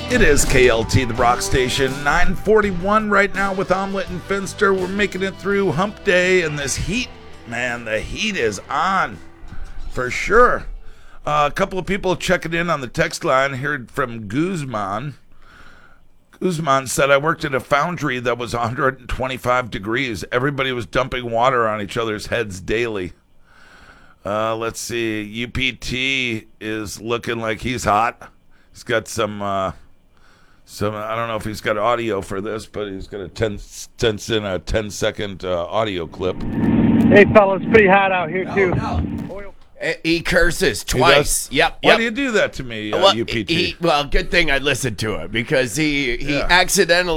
It is KLT, the Rock Station, 9:41 right now with Omelet and Finster. We're making it through Hump Day, and this heat, man, the heat is on for sure. A couple of people checking in on the text line. Heard from Guzman. Guzman said, I worked at a foundry that was 125 degrees. Everybody was dumping water on each other's heads daily. Let's see. UPT is looking like he's hot. He's got some, I don't know if he's got audio for this, but he's got a 10-second audio clip. Hey, fellas, pretty hot out here, too. No. He curses twice. Yep. Why do you do that to me, UPT? Well, good thing I listened to it because he accidentally